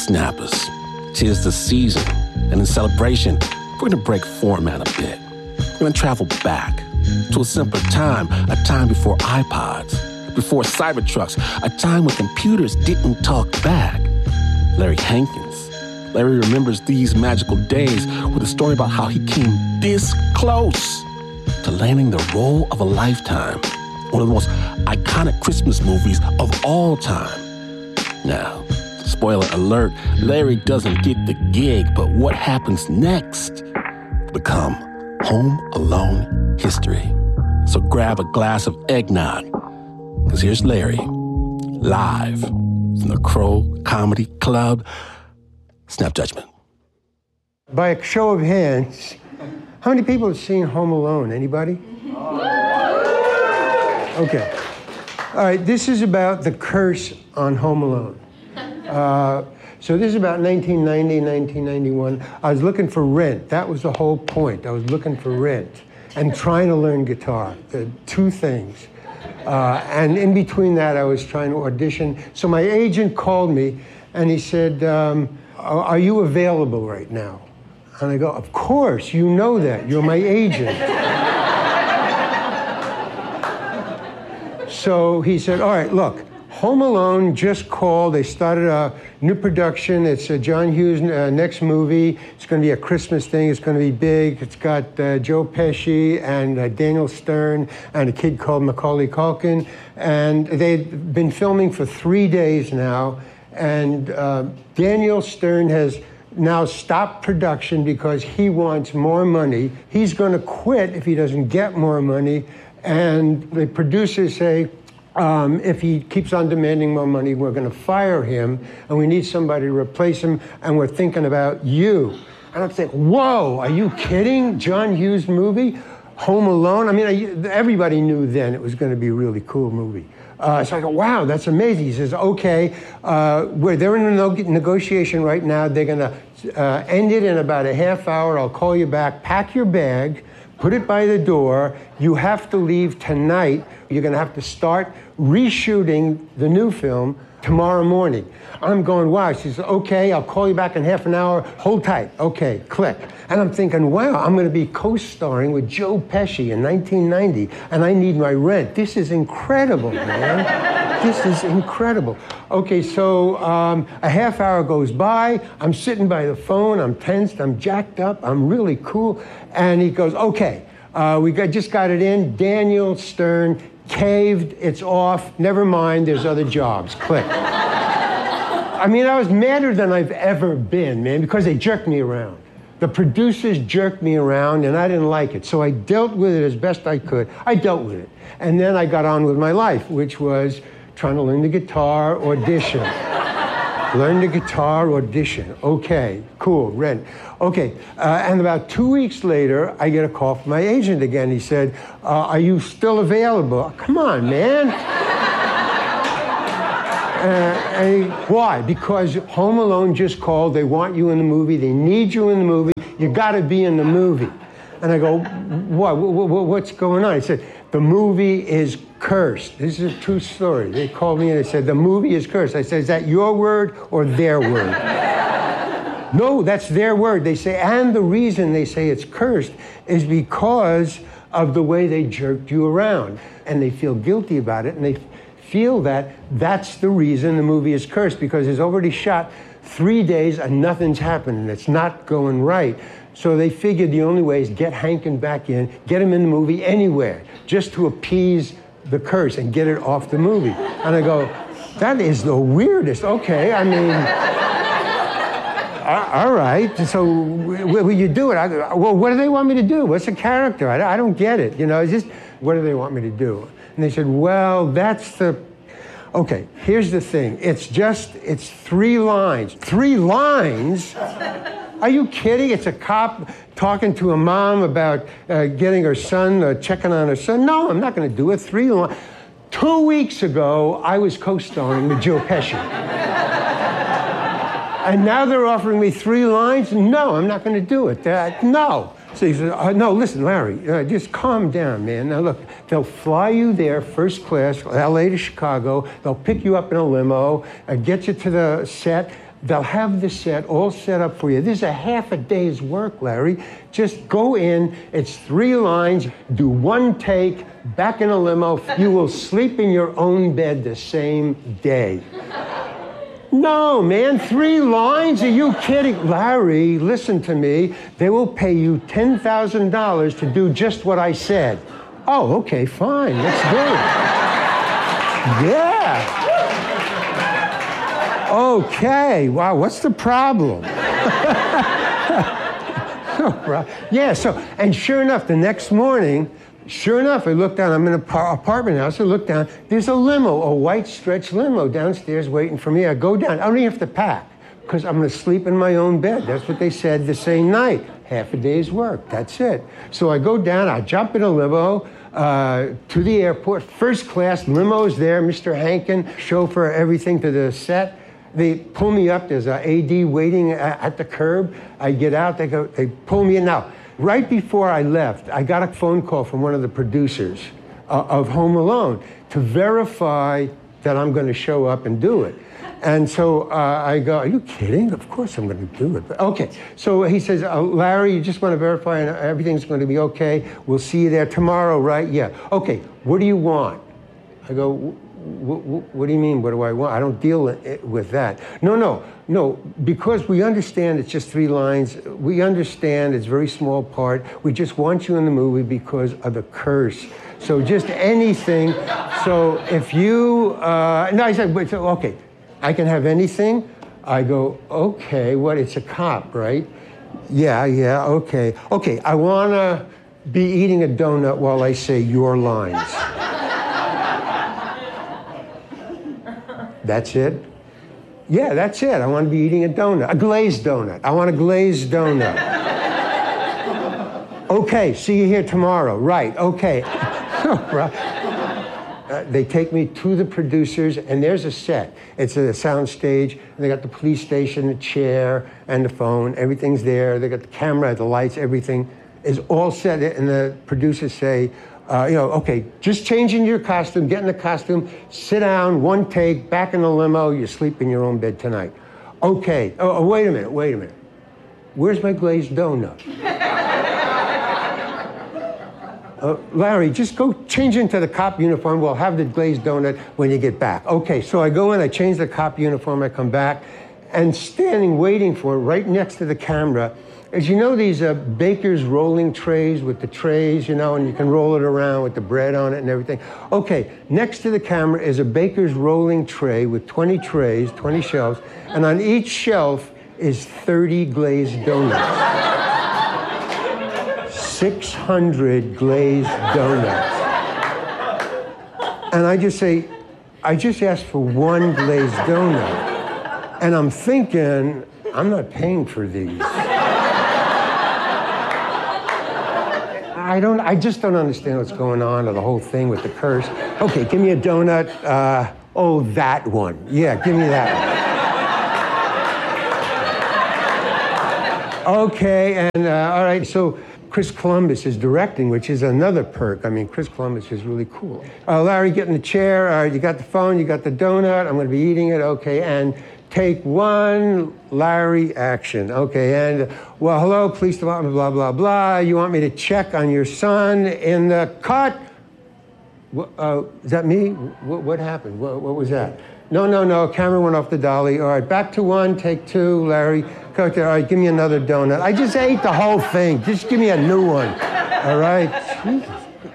Whippersnappers. 'Tis the season, and in celebration, we're gonna break format a bit. We're gonna travel back to a simpler time, a time before iPods, before Cybertrucks, a time when computers didn't talk back. Larry Hankins. Larry remembers these magical days with a story about how he came this close to landing the role of a lifetime, one of the most iconic Christmas movies of all time. Now, spoiler alert, Larry doesn't get the gig, but what happens next will become Home Alone history. So grab a glass of eggnog, because here's Larry, live from the Crow Comedy Club. Snap judgment. By a show of hands, how many people have seen Home Alone? Anybody? Okay. All right, this is about the curse on Home Alone. So this is about 1990, 1991. I was looking for rent. That was the whole point. I was looking for rent and trying to learn guitar. The two things. And in between that, I was trying to audition. So my agent called me and he said, are you available right now? And I go, of course, you know that. You're my agent. So he said, all right, look, Home Alone just called. They started a new production. It's John Hughes' next movie. It's going to be a Christmas thing. It's going to be big. It's got Joe Pesci and Daniel Stern and a kid called Macaulay Culkin. And they've been filming for 3 days now. And Daniel Stern has now stopped production because he wants more money. He's going to quit if he doesn't get more money. And the producers say, if he keeps on demanding more money, we're going to fire him, and we need somebody to replace him, and we're thinking about you. And I'm thinking, whoa, are you kidding? John Hughes movie? Home Alone? I mean, everybody knew then it was going to be a really cool movie. So I go, wow, that's amazing. He says, okay, they're in a negotiation right now. They're going to end it in about a half hour. I'll call you back. Pack your bag, put it by the door. You have to leave tonight. You're going to have to start reshooting the new film tomorrow morning. I'm going, wow. She says, okay, I'll call you back in half an hour. Hold tight. Okay, click. And I'm thinking, wow, I'm going to be co-starring with Joe Pesci in 1990, and I need my rent. This is incredible, man. This is incredible. Okay, so a half hour goes by. I'm sitting by the phone. I'm tensed. I'm jacked up. I'm really cool. And he goes, okay, just got it in. Daniel Stern caved. It's off. Never mind. There's other jobs. Click. I mean, I was madder than I've ever been, man, because they jerked me around. The producers jerked me around, and I didn't like it. So I dealt with it as best I could. I dealt with it. And then I got on with my life, which was trying to learn the guitar, audition. Learn the guitar, audition. Okay, cool, rent. Okay, and about 2 weeks later, I get a call from my agent again. He said, are you still available? Come on, man. Why? Because Home Alone just called. They want you in the movie. They need you in the movie. You got to be in the movie. And I go, what? What's going on? He said, the movie is cursed. This is a true story. They called me and they said, the movie is cursed. I said, is that your word or their word? No, that's their word. They say, and the reason they say it's cursed is because of the way they jerked you around. And they feel guilty about it, and they feel that that's the reason the movie is cursed, because it's already shot 3 days and nothing's happened and it's not going right. So they figured the only way is get Hankin back in, get him in the movie anywhere, just to appease the curse and get it off the movie. And I go, that is the weirdest. Okay, I mean, all right. So will you do it? I go, well, what do they want me to do? What's the character? I don't get it. You know, it's just, what do they want me to do? And they said, well, that's the... Okay, here's the thing. It's 3 lines. 3 lines? Are you kidding? It's a cop talking to a mom about getting her son, checking on her son. No, I'm not going to do it. 3 lines. 2 weeks ago, I was co-starring with Joe Pesci. And now they're offering me 3 lines? No, I'm not going to do it. No. So he said, no, listen, Larry, just calm down, man. Now, look, they'll fly you there first class, LA to Chicago. They'll pick you up in a limo, get you to the set. They'll have the set all set up for you. This is a half a day's work, Larry. Just go in, it's 3 lines, do 1 take, back in a limo. You will sleep in your own bed the same day. No, man, 3 lines? Are you kidding? Larry, listen to me. They will pay you $10,000 to do just what I said. Oh, okay, fine, let's do it. Yeah. Okay, wow, what's the problem? Yeah, and sure enough, the next morning, I look down, I'm in an apartment house, I look down, there's a limo, a white stretch limo downstairs waiting for me. I go down, I don't even have to pack, because I'm gonna sleep in my own bed. That's what they said the same night. Half a day's work, that's it. So I go down, I jump in a limo to the airport, first class, limo's there, Mr. Hankin, chauffeur, everything to the set. They pull me up, there's an AD waiting at the curb. I get out, they pull me in. Now, right before I left, I got a phone call from one of the producers of Home Alone to verify that I'm gonna show up and do it. And so I go, are you kidding? Of course I'm gonna do it. But, okay, so he says, Larry, you just wanna verify and everything's gonna be okay. We'll see you there tomorrow, right? Yeah. Okay, what do you want? I go, what do you mean, what do I want? I don't deal with that. No, because we understand it's just 3 lines. We understand it's a very small part. We just want you in the movie because of the curse. So just anything. So if you, no, I said, wait, so, okay, I can have anything? I go, okay, what, it's a cop, right? Yeah, okay. Okay, I wanna be eating a donut while I say your lines. That's it? Yeah, that's it. I want to be eating a donut, a glazed donut. I want a glazed donut. Okay, see you here tomorrow. Right, okay. They take me to the producers, and there's a set. It's a sound stage, and they got the police station, the chair, and the phone. Everything's there. They got the camera, the lights, everything is all set. And the producers say, okay, just change into your costume, get in the costume, sit down, 1 take, back in the limo, you sleep in your own bed tonight. Okay, wait a minute. Where's my glazed donut? Larry, just go change into the cop uniform. We'll have the glazed donut when you get back. Okay, so I go in, I change the cop uniform, I come back, and standing waiting for it right next to the camera, as you know, these baker's rolling trays with the trays, and you can roll it around with the bread on it and everything. Okay, next to the camera is a baker's rolling tray with 20 trays, 20 shelves, and on each shelf is 30 glazed donuts. 600 glazed donuts. And I just say, I just asked for 1 glazed donut. And I'm thinking, I'm not paying for these. I just don't understand what's going on, or the whole thing with the curse. Okay, give me a donut. That one. Yeah, give me that one. Okay, and all right, so Chris Columbus is directing, which is another perk. I mean, Chris Columbus is really cool. Larry, get in the chair. All right, you got the phone, you got the donut. I'm going to be eating it. Okay, and take 1, Larry, action. Okay, and, well, hello, police department, blah, blah, blah. You want me to check on your son in the cut? Is that me? What happened? What was that? No, camera went off the dolly. All right, back to 1, take 2, Larry. All right, give me another donut. I just ate the whole thing. Just give me a new one. All right? Jesus.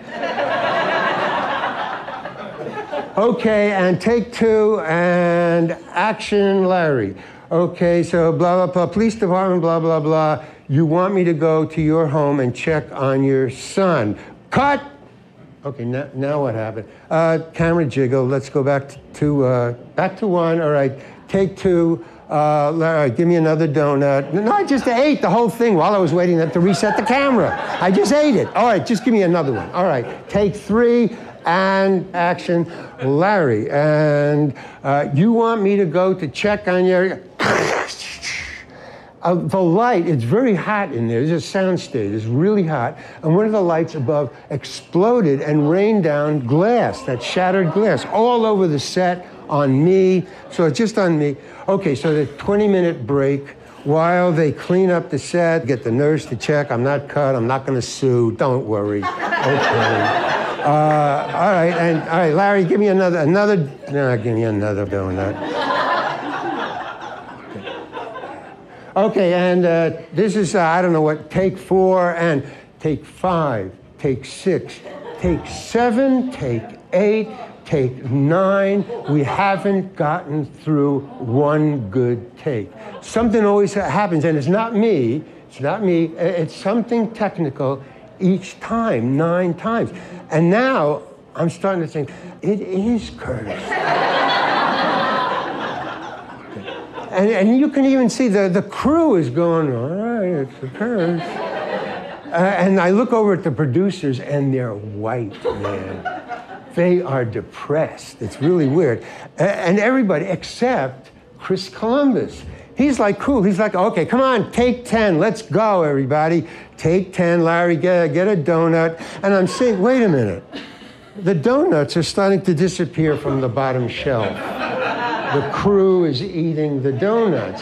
Okay, and take 2, and action, Larry. Okay, so blah, blah, blah, police department, blah, blah, blah. You want me to go to your home and check on your son. Cut! Okay, now what happened? Camera jiggle, let's go back to 1, all right, take 2. Larry, give me another donut. No, I just ate the whole thing while I was waiting to reset the camera. I just ate it. All right, just give me another one. All right, take 3, and action, Larry. And you want me to go to check on your... The light, it's very hot in there. There's a sound stage, it's really hot. And one of the lights above exploded and rained down glass, that shattered glass, all over the set, on me. So it's just on me. Okay, so the 20-minute break while they clean up the set, get the nurse to check. I'm not cut, I'm not gonna sue, don't worry. Okay. All right, Larry, give me another, no, give me another donut. Okay, and this is, I don't know what, take 4, and take 5, take 6, take 7, take 8, take 9. We haven't gotten through one good take. Something always happens, and it's not me, it's something technical each time, 9 times. And now I'm starting to think, it is Curtis. And you can even see the crew is going, all right, it's the Curtis. And I look over at the producers, and they're white, man. They are depressed. It's really weird. And everybody except Chris Columbus. He's like cool. He's like, okay, come on, take 10. Let's go, everybody. Take 10, Larry, get a donut. And I'm saying, wait a minute. The donuts are starting to disappear from the bottom shelf. The crew is eating the donuts.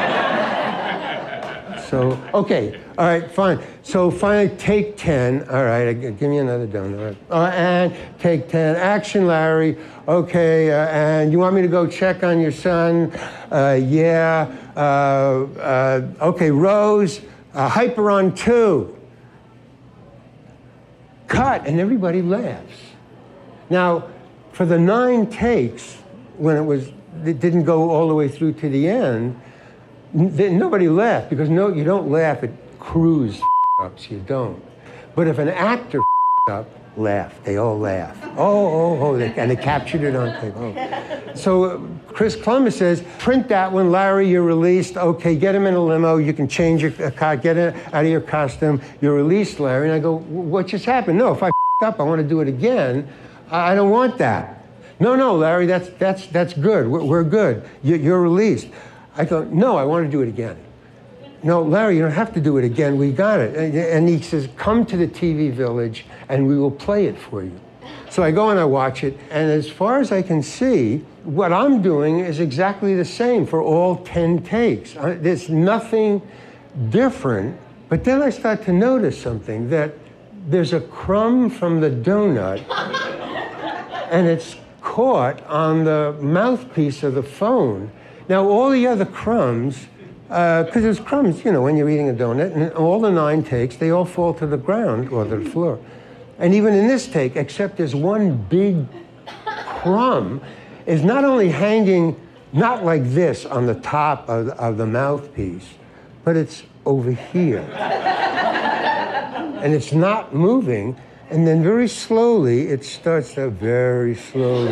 So, okay, all right, fine. So finally, take 10. All right, give me another donut. And take 10. Action, Larry. Okay, and you want me to go check on your son? Yeah. Okay, Rose, hyper on 2. Cut, and everybody laughs. Now, for the 9 takes, when it didn't go all the way through to the end, nobody laughed, because no, you don't laugh at cruise ups, you don't. But if an actor up, laugh. They all laugh. And they captured it on tape. Oh. So Chris Columbus says, print that one, Larry, you're released. Okay, get him in a limo. You can change your car, get it out of your costume. You're released, Larry. And I go, what just happened? No, if I up, I want to do it again. I don't want that. No, Larry, that's good. We're good. You're released. I go, no, I want to do it again. No, Larry, you don't have to do it again. We got it. And he says, come to the TV Village and we will play it for you. So I go and I watch it. And as far as I can see, what I'm doing is exactly the same for all 10 takes. There's nothing different. But then I start to notice something, that there's a crumb from the donut and it's caught on the mouthpiece of the phone. Now, all the other crumbs, because there's crumbs, when you're eating a donut, and all the 9 takes, they all fall to the ground or the floor. And even in this take, except there's one big crumb, is not only hanging, not like this on the top of the mouthpiece, but it's over here. And it's not moving, and then very slowly, it starts to very slowly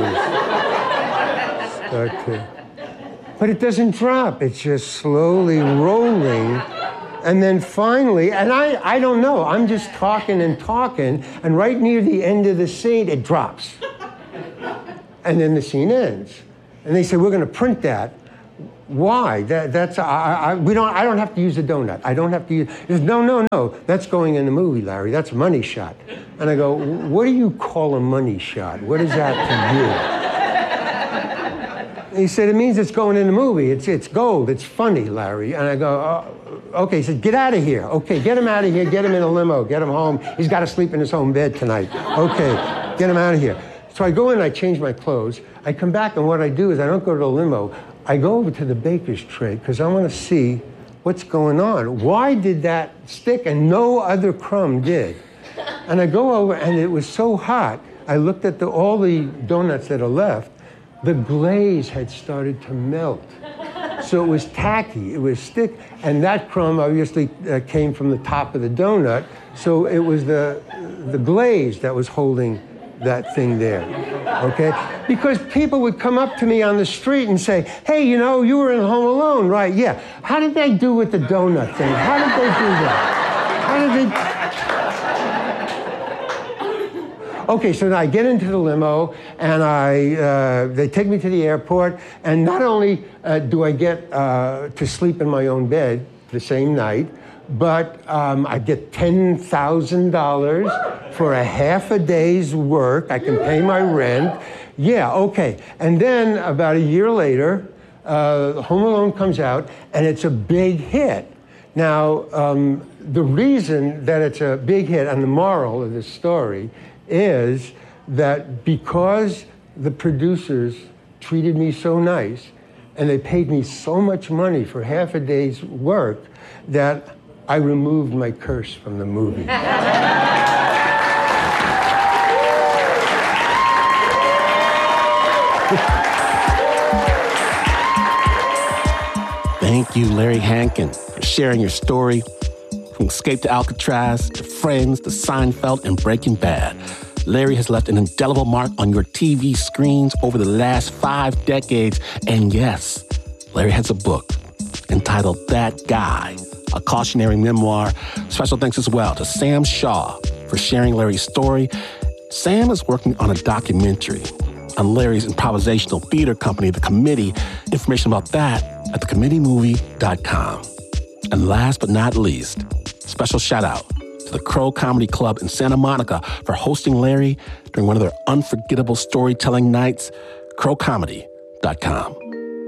start to... But it doesn't drop. It's just slowly rolling. And then finally, and I don't know, I'm just talking, and right near the end of the scene, it drops. And then the scene ends. And they say, we're going to print that. Why? I don't have to use a donut. I don't have to use... No, that's going in the movie, Larry. That's a money shot. And I go, what do you call a money shot? What is that to you? He said, it means it's going in the movie. It's gold. It's funny, Larry. And I go, okay. He said, get out of here. Okay, get him out of here. Get him in a limo. Get him home. He's got to sleep in his home bed tonight. Okay, get him out of here. So I go in, I change my clothes. I come back, and what I do is I don't go to the limo. I go over to the baker's tray, because I want to see what's going on. Why did that stick and no other crumb did? And I go over, and it was so hot. I looked at all the donuts that are left. The glaze had started to melt. So it was tacky, it was thick, and that crumb obviously came from the top of the donut, so it was the glaze that was holding that thing there, okay? Because people would come up to me on the street and say, hey, you were in Home Alone, right? Yeah. How did they do with the donut thing? How did they do that? How did they... Okay, so now I get into the limo, and they take me to the airport, and not only do I get to sleep in my own bed, the same night, but I get $10,000 for a half a day's work. I can pay my rent. Yeah, okay. And then about a year later, Home Alone comes out, and it's a big hit. Now, the reason that it's a big hit, and the moral of this story, is that because the producers treated me so nice, and they paid me so much money for half a day's work, that I removed my curse from the movie. Thank you, Larry Hankin, for sharing your story. From Escape to Alcatraz, to Friends, to Seinfeld, and Breaking Bad, Larry has left an indelible mark on your TV screens over the last 5 decades. And yes, Larry has a book entitled That Guy, a cautionary memoir. Special thanks as well to Sam Shaw for sharing Larry's story. Sam is working on a documentary on Larry's improvisational theater company, The Committee. Information about that at thecommitteemovie.com. And last but not least, special shout out to the Crow Comedy Club in Santa Monica for hosting Larry during one of their unforgettable storytelling nights. crowcomedy.com.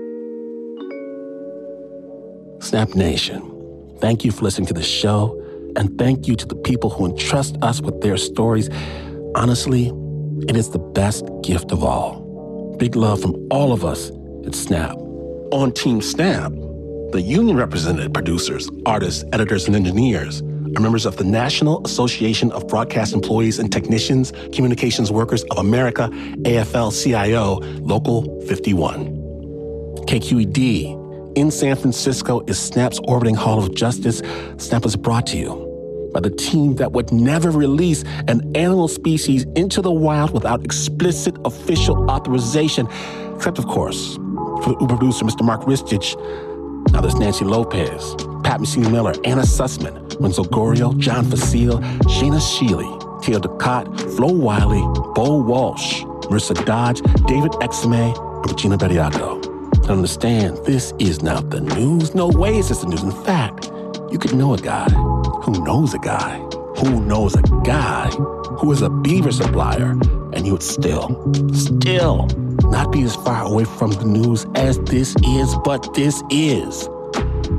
Snap Nation, thank you for listening to the show, and thank you to the people who entrust us with their stories. Honestly, it is the best gift of all. Big love from all of us at Snap. On Team Snap, the union-represented producers, artists, editors, and engineers are members of the National Association of Broadcast Employees and Technicians, Communications Workers of America, AFL-CIO, Local 51. KQED in San Francisco is Snap's orbiting Hall of Justice. Snap is brought to you by the team that would never release an animal species into the wild without explicit official authorization, except, of course, for the Uber producer, Mr. Mark Ristich. Now there's Nancy Lopez, Pat Mesiti-Miller, Anna Sussman, Winslow Gorio, John Facile, Shayna Shealy, Theo Ducat, Flo Wiley, Bo Walsh, Marissa Dodge, David Exame, and Regina Bediaco. Understand, this is not the news. No way is this the news. In fact, you could know a guy who knows a guy who knows a guy who is a beaver supplier, and you would still not be as far away from the news as this is, but this is